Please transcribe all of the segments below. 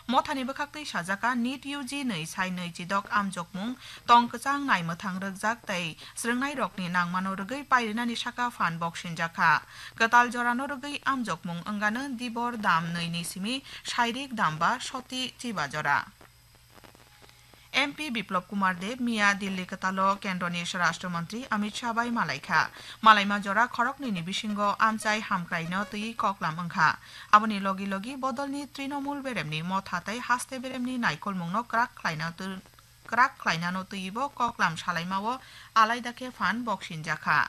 मथानि बखाक्तै साजाका NEET UG नै साइ नै जिदक आमजकमुं tong kachang nai mathang rukjak tei srungnai rokni nangmano rugui pairinani saka fan boxin jaka katal jorano rugui amjokmung angano dibor dam nei ni simi shairik dam ba shoti chiba jora MP Biplab Kumar Deb মিয়া দিল্লি কাতালো কেন্দ্রনি স্বরাষ্ট্রমন্ত্রী Amit Shah by মালাইমা জরা খরকনি বিসিঙ্গ আমচাই হামক্রাইনো তুই ককলাম ওংখা আবনি লগি লগি বদলনি Trinamool বেরেমনি মথাতাই হাস্তে বেরেমনি নাইকল মুংনো crack খ্লাইনানো তুইব ককলাম সালাইমাও আলাইদাকে fun boxing জাখা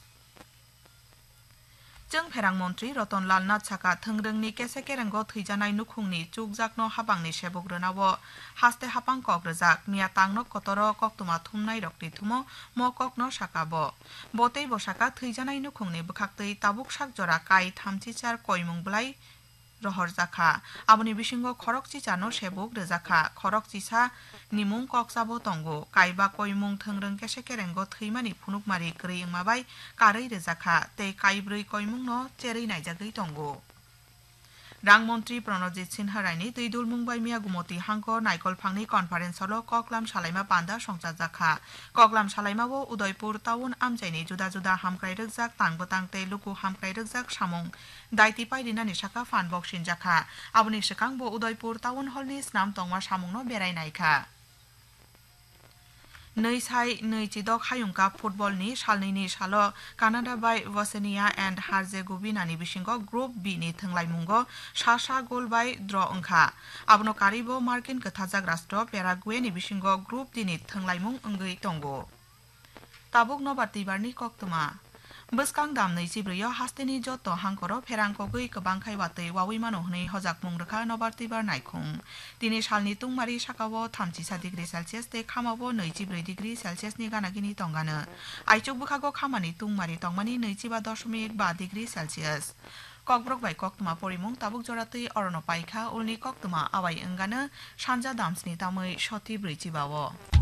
जों फेरां मन्त्री रतनलाल नाथ साका थोंरोंनि केसे केरेंग थैजानाय नुखुंनि चुकजाकनो हाबांनि सेबग्रोनावो हास्ते हापां कग्रजाक मिया तांनो Qatar कक्तमा थुमनाय रक्ति थुमो म ककनो साकाबो बतै बसाका थैजानाय नुखुंनि बखाक्तै ताबुक साक जरा काई थामथिचार कयमुंबलाय रहर जाखा आबनि बिसिंग खरक चिचानो सेबुक रेजाखा खरक चिसा निमुं कक्साबो तंगो काइबा कयमुं थोंरों केसे केरेंग थैमानि फुनुकमारि ग्रै माबाय कारै रेजाखा तै काइब्रै कयमुं न चेरै नायजागै तंगो रांमन्त्री प्रणजित सिन्हा रायनि दैदुल मुंबाइ मिया गुमति हांको नाइकल फांनि कनफारेन्सआवल ककलाम सालाइमा पान्दा संसार जाखा ककलाम सालाइमावो उदयपुर टाउन आमचाइनि जुदा जुदा हामक्राइ रगजाक तांबतां तै लुकु हामक्राइ रगजाक सामुं दाइति पाइरिनानि साका फान बक्सिन जाखा आबनि सिकांबो उदयपुर टाउन हलनि स्नाम तंमा सामुंनो बेरायनायखा नै साइ नै चिदक हायुंका फुटबलनि सालनैनि सालो Canada bye वसेनिया end हार्जेगोविनानि बिसिंग group B नि थोंलायमुंगो सा गोल बाय ड्र ओंखा आबनो कारिबो मार्किन कथाजाक राष्ट्र पेरागुवेनि बिसिंग ग्रुप डी नि थोंलायमुं ओंगै तंगो ताबुक नबातिबारनि कक्तमा बसकां दाम नैजिब्रैयाव हास्तेनि जत हांखरो फेरांकगै गोबां खायबातै वावैमानो हनै हजाक मुंरखा नबारतिबार नायखुं दिनै सालनि तुंमारि साकावो 33 डिग्री सेलसियास ते खामावो 24 डिग्री सेलसियासनि गानागिनि तंगानो आइचुक बुखागो खामानि तुंमारि तंमानि 25.5 डिग्री सेलसियास ककब्रक बाय कक्तमा परिमुं ताबुक जरातै अरन पाइखा उलनि कक्तमा आवाय ओंगानो सानजा दामसनि तामै सति ब्रैजिबावो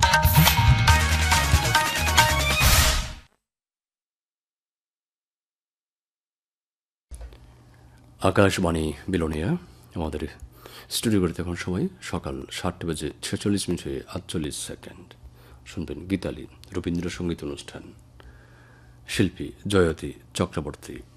আকাশবাণী বিলোনিয়া আমাদের স্টুডিও বাড়িতে এখন সময় সকাল 7টা বেজে 46 মিনিট হয়ে 48 সেকেন্ড শুনবেন গীতালি রবীন্দ্রসঙ্গীত অনুষ্ঠান শিল্পী জয়তী চক্রবর্তী